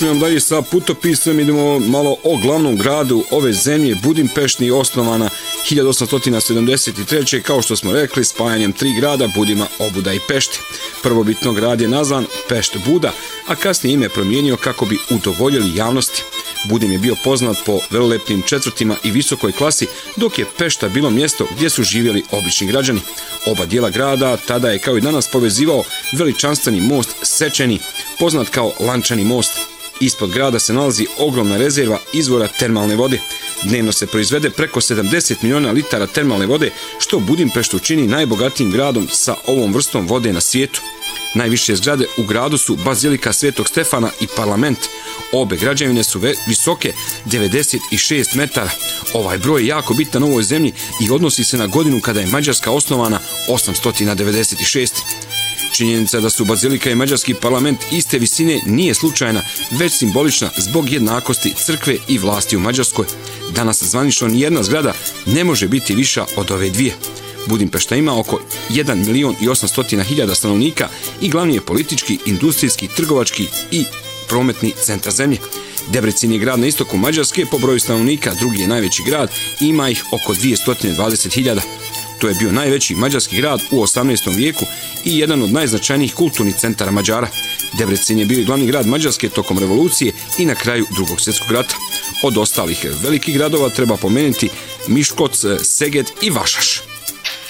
Dalje sa putopisom idemo malo o glavnom gradu ove zemlje. Budimpešti, osnovana 1873. kao što smo rekli, spajanjem 3 grada Budima, Obuda i Pešti. Prvobitno grad je nazvan Pešt Buda, a kasnije ime promijenio kako bi udovoljili javnosti. Budim je bio poznat po velelepnim četvrtima i visokoj klasi, dok je Pešta bilo mjesto gdje su živjeli obični građani. Oba dijela grada tada je kao i danas povezivao veličanstveni most Sečeni, poznat kao Lančani most. Ispod grada se nalazi ogromna rezerva izvora termalne vode. Dnevno se proizvede preko 70 miliona litara termalne vode, što Budimpeštu čini najbogatijim gradom sa ovom vrstom vode na svijetu. Najviše zgrade u gradu su Bazilika Svetog Stefana i parlament. Obe građevine su visoke 96 metara. Ovaj broj je jako bitan u ovoj zemlji i odnosi se na godinu kada je Mađarska osnovana 896. Činjenica da su Bazilika i mađarski parlament iste visine nije slučajna, već simbolična zbog jednakosti crkve i vlasti u Mađarskoj. Danas zvanično nijedna zgrada ne može biti viša od ove dvije. Budimpešta ima oko 1.800.000 stanovnika i glavni je politički, industrijski, trgovački i prometni centar zemlje. Debrecin je grad na istoku Mađarske, po broju stanovnika drugi je najveći grad i ima ih oko 220.000. To je bio najveći mađarski grad u 18. vijeku i jedan od najznačajnijih kulturnih centara Mađara. Debrecin je bio i glavni grad Mađarske tokom revolucije i na kraju Drugog svjetskog rata. Od ostalih velikih gradova treba pomenuti Miškoc, Seget i Vašaš.